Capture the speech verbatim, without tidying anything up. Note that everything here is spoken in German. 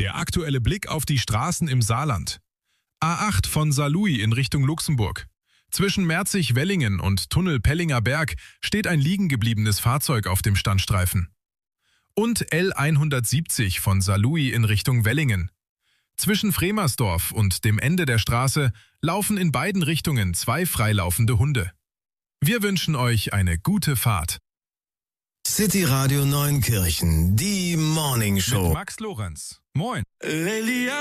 Der aktuelle Blick auf die Straßen im Saarland. A acht von Saarlouis in Richtung Luxemburg. Zwischen Merzig-Wellingen und Tunnel Pellinger Berg steht ein liegengebliebenes Fahrzeug auf dem Standstreifen. Und L hundertsiebzig von Saarlouis in Richtung Wellingen. Zwischen Fremersdorf und dem Ende der Straße laufen in beiden Richtungen zwei freilaufende Hunde. Wir wünschen euch eine gute Fahrt. City Radio Neunkirchen, die Morning Show. Mit Max Lorenz. Moin.